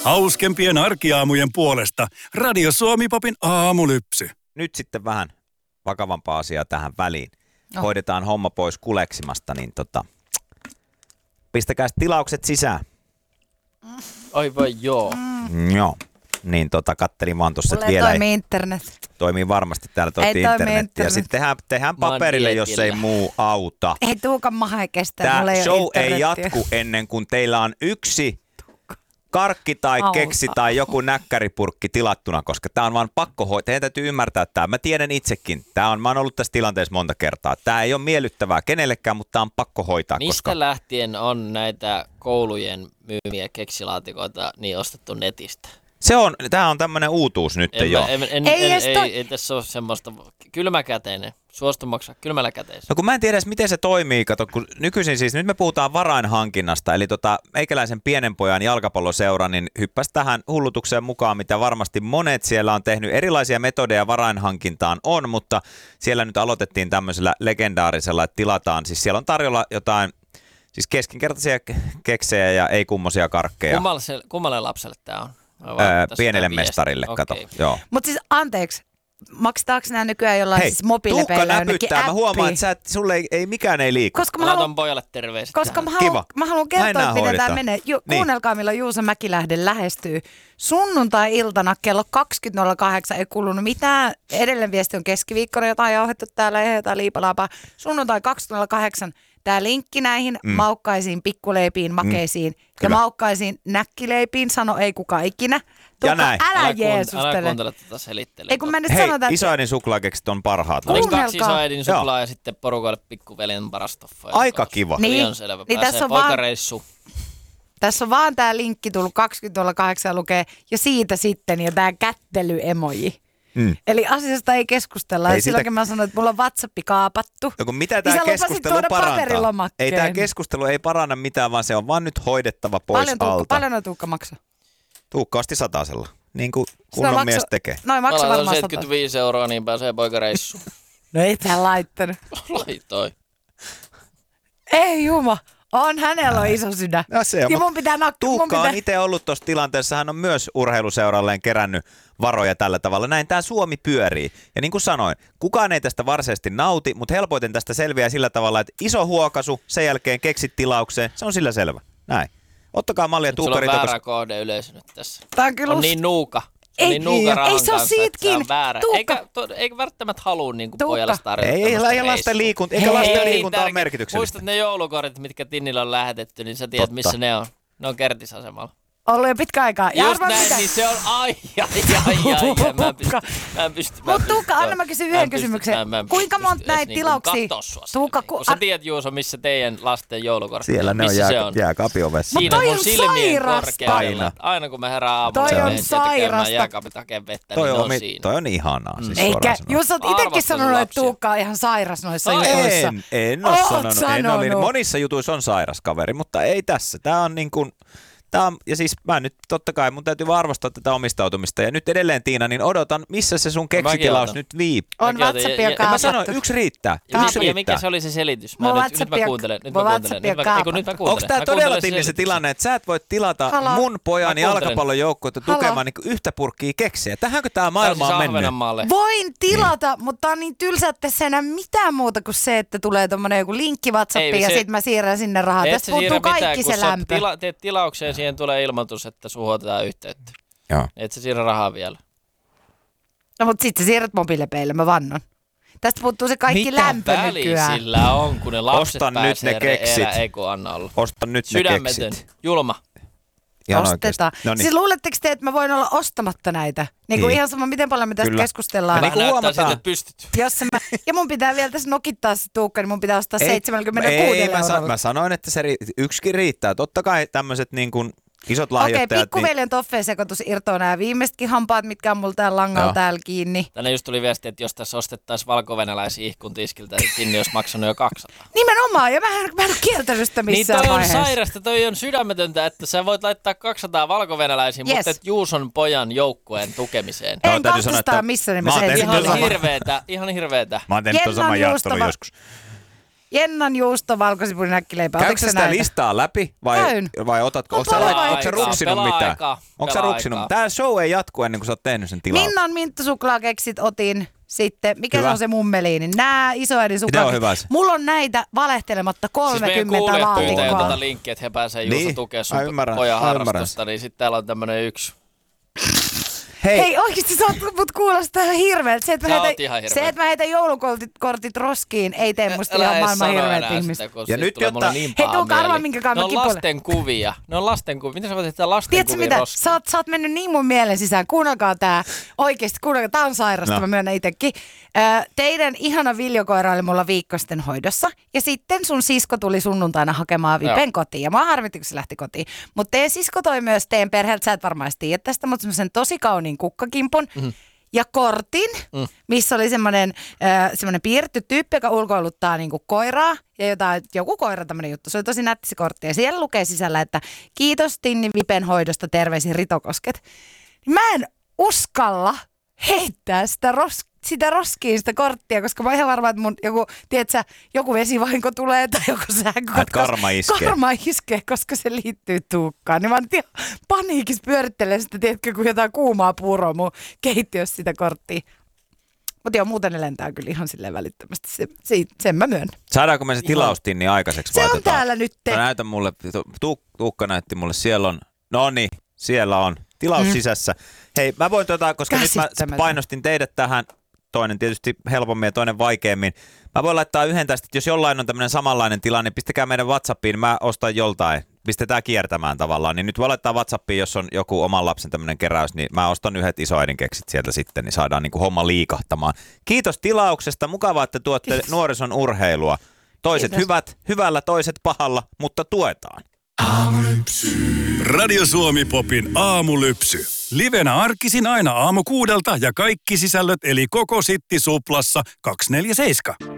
Hauskempien arkiaamujen puolesta Radio Suomi-popin aamulypsy. Nyt sitten vähän vakavampaa asiaa tähän väliin. Hoidetaan homma pois kuleksimasta, niin pistäkää tilaukset sisään. Aivan joo. Joo. Niin kattelin vaan tuossa, että vielä toimii internet. Toimii varmasti täällä internet. Ja sitten tehdään paperille, jos ei muu auta. Ei Tuukan maha ei kestä. Tämä show ei jatku ennen kuin teillä on yksi karkki tai keksi tai joku näkkäripurkki tilattuna, koska tämä on vaan pakko hoitaa. Teidän täytyy ymmärtää tämä. Mä tiedän itsekin. Mä oon ollut tässä tilanteessa monta kertaa. Tämä ei ole miellyttävää kenellekään, mutta tämä on pakko hoitaa. Mistä lähtien on näitä koulujen myymiä keksilaatikoita niin ostettu netistä? Tämä on tämmöinen uutuus nyt jo. Ei tässä ole semmoista kylmäkäteinen. Suostu maksaa kylmällä käteisellä. No kun mä en tiedä miten se toimii, kato, kun nykyisin siis, nyt me puhutaan varainhankinnasta, eli meikäläisen pienen pojan jalkapalloseura, niin hyppäsi tähän hullutukseen mukaan, mitä varmasti monet siellä on tehnyt. Erilaisia metodeja varainhankintaan on, mutta siellä nyt aloitettiin tämmöisellä legendaarisella, että tilataan, siis siellä on tarjolla jotain, siis keskinkertaisia keksejä ja ei kummosia karkkeja. Kummalle lapselle tämä on? Pienelle mestarille, kato. Joo. Mutta siis anteeksi. Maksetaanko nämä nykyään jollain siis mobiilepeillä jonnekin appiin? Mä huomaan, että sulle ei mikään ei liiku. Mä laitan pojalle terveiset. Koska mä haluan kertoa, että miten tämä menee. Kuunnelkaa, milloin Juuso Mäkilähden lähestyy. Sunnuntai-iltana kello 20.08 ei kulunut mitään. Edelleen viesti on keskiviikkona, jotain jauhettu täällä ja jotain liipalaapaa. Sunnuntai 20.08. Tämä linkki näihin maukkaisiin pikkuleipiin, makeisiin ja maukkaisiin näkkileipiin, sano ei kuka ikinä. Ja näin. Älä jeesustele. Älä kuuntele tätä selittelyä. Ei kun mä nyt hei, sanotaan, että isoäidin suklaakeksit on parhaat. Oliko 2 isoäidin suklaa ja sitten porukoille pikkuveljen parastoffa? Aika kiva. Niin, selvä. Niin pääsee poikareissu. Tässä on vaan tämä linkki tullut 20.08 lukee ja siitä sitten ja tämä kättelyemoji. Eli asiasta ei keskustella. Ei silloinkin mä sanoin, että mulla on WhatsApp kaapattu. No kun mitä tämä keskustelu parantaa? Ei tämä keskustelu ei paranna mitään, vaan se on vaan nyt hoidettava pois alta. Paljon Tuukka maksaa? Tuukka osti 100, niin kuin kunnon mies tekee. Noin maksaa varmaan 75 €, niin pääsee poikareissuun. No ei tää laittanut. Laitoi. Ei juma. Hänellä on iso sydän. No se on. Ja mun pitää Tuukka on itse ollut tuossa tilanteessa. Hän on myös urheiluseuralleen kerännyt varoja tällä tavalla. Näin tämä Suomi pyörii. Ja niin kuin sanoin, kukaan ei tästä varsinaisesti nauti, mutta helpoiten tästä selviää sillä tavalla, että iso huokaisu, sen jälkeen keksit tilaukseen. Se on sillä selvä. Näin. Ottakaa mallia Tuukka. Sulla on väärä kohde yleisö nyt tässä. Tää on kyllä niin nuuka. Ei se ole siitäkin. Se on väärä. Eikä välttämättä halua niin pojalle tarjota. Ei lasten liikunta on merkityksellistä. Muistat ne joulukortit, mitkä Tinnillä on lähetetty, niin sä tiedät missä ne on. Ne on Kertisasemalla. Ollut jo pitkä aikaa. Just näin, niin se on ai. Mä en pysty. Mutta Tuukka, anna mä kysyn yhden kysymyksen. Kuinka monta näitä tilauksia? Tuukka, kun sä tiedät Juuso, missä teidän lasten joulukortti on? Siellä ne on jääkaapin ovessa. Mutta toi on sairasta. Aina kun mä herään aamulla, toi on sairasta. Jääkaapin hakeen vettä, niin on siinä. Toi on ihanaa. Eikä, Juuso oot itekin sanonut, että Tuukka on ihan sairas noissa jutuissa. En ole sanonut. Monissa jutuissa on sairas kaveri, mutta ei tässä. Tää on niin kuin... Ja siis mä nyt totta kai mun täytyy vaan arvostaa tätä omistautumista. Ja nyt edelleen Tiina, niin odotan, missä se sun keksitilaus nyt viipyy. On WhatsAppia kaapattu. Mä sanoin, yksi riittää. Ja mikä se oli se selitys? Nyt mä kuuntelen. Onko tää todella Tinni se tilanne, että sä et voi tilata mun pojan jalkapallon joukkuetta tukemaan niin yhtä purkkiä keksiä? Tähänkö tää maailma on mennyt? Voin tilata, mutta on niin tylsä, että se enää mitään muuta kuin se, että tulee tommonen joku linkki WhatsAppiin ja sit mä siirrän sinne rahaa. Tästä puuttuu kaikki se lämpö. Teet tilaukseen, siihen tulee ilmoitus, että suhotetaan yhteyttä. Joo. Et sä siirrä rahaa vielä. No mut sit sä siirrät mobiilepeille, mä vannon. Tästä puuttuu se kaikki lämpö nykyään. Mitä väliä sillä on, kun ne lapset Ostan pääsee nyt ne keksit. Eikö anna olla. Ostan nyt sydämetön, ne keksit. julma. Ihan ostetaan. No niin. Siis luuletteko te, että mä voin olla ostamatta näitä? Niin kuin ihan sama, miten paljon me tästä keskustellaan. Niin kuin huomataan. Että pystyt. Ja mun pitää vielä tässä nokittaa se Tuukka, niin mun pitää ostaa 76 €. Mä sanoin, että se yksikin riittää. Totta kai tämmöiset niin kuin isot lahjoittajat. Okei, pikkuveljen toffeen sekoitus irtoaa nämä viimeisetkin hampaat, mitkä on mulla täällä langalla täällä kiinni. Tänne just tuli viesti, että jos tässä ostettaisiin valkovenäläisiä ihkun tiskiltä, niin Tinni olisi maksanut jo 200. Nimenomaan, ja mä en ole kieltänyt sitä missään vaiheessa. Niin toi on sairasta, toi on sydämetöntä, että sä voit laittaa 200 valkovenäläisiä, mutta et Juuson pojan joukkueen tukemiseen. En vastustaa missä nimessä. Ihan hirveetä. Mä oon tehnyt ton saman jaottelun joskus. Jennan juusto, valkosipulinäkkileipä. Käykö sä sitä listaa läpi vai otatko? Onko sä ruksinut mitään? Onko sä ruksinut? Tää show ei jatku ennen kuin sä oot tehnyt sen tilauksen. Minnan minttasuklaakeksit otin. Sitten, mikä se on se mummeliini? Nää isoäidin suklaakeksit. Mulla on näitä valehtelematta 30 laatikkoa. Siis meidän kuulijat linkkiä, että he pääsee Juuso tukemaan sun pojan harrastusta, niin sitten täällä on tämmönen yksi. Hei oikeesti sä mut kuulostaa ihan hirveeltä. Se, että mä heitän joulukortit roskiin, ei tee musta ihan maailman hirveet ihmistä. Ja nyt jotta... Hei, tulkaa arvaa minkä kanssa Ne on lastenkuvia. Miten sä voit heittää lastenkuvia roskiin? Sä oot mennyt niin mun mielen sisään. Kuunnelkaa tää. Oikeesti, kuunnelkaa. Tää on sairasta, mä myönnän itekin. Teidän ihana Viljokoira oli mulla viikko sitten hoidossa. Ja sitten sun sisko tuli sunnuntaina hakemaan Vipen kotiin. Ja mä harmitti, kun se lähti kotiin. Mutta teidän sisko toi myös teidän perheeltä, sä et varmaan tiedä tästä, mutta semmoisen tosi kauniin kukkakimpun. Ja kortin, missä oli semmoinen piirretty tyyppi, joka ulkoiluttaa niinku koiraa. Ja joku koira tämmöinen juttu. Se oli tosi nätti se kortti. Ja siellä lukee sisällä, että kiitos Tinni Vipen hoidosta, terveisin Ritokosket. Mä en uskalla heittää sitä roskiin sitä korttia, koska mä oon ihan varma, että mun joku vesivahinko tulee tai joku karma iskee, koska se liittyy Tuukkaan. Niin mä oon paniikissa pyörittelen sitä, tiedätkö, kun jotain kuumaa puuroa mun keittiössä sitä korttia. Mutta joo, muuten ne lentää kyllä ihan silleen välittömästi. Sen mä myönnän. Saadaanko me se tilaustinni aikaiseksi? Se on täällä nyt. Näytä mulle, Tuukka näytti mulle, siellä on, siellä on tilaus sisässä. Hei, mä voin koska nyt mä painostin teidät tähän, toinen tietysti helpommin ja toinen vaikeammin. Mä voin laittaa yhden tästä, että jos jollain on tämmöinen samanlainen tilanne, niin pistäkää meidän WhatsAppiin, mä ostan joltain, pistetään kiertämään tavallaan. Niin nyt voi laittaa WhatsAppiin, jos on joku oman lapsen tämmöinen keräys, niin mä ostan yhdet isoäidin keksit sieltä sitten, niin saadaan niinku homma liikahtamaan. Kiitos tilauksesta, mukavaa, että tuotte nuorison urheilua. Toiset hyvällä, toiset pahalla, mutta tuetaan. Radio Suomi Popin aamulypsy. Livenä arkisin aina aamu 6 ja kaikki sisällöt eli koko Sitti Suplassa 247.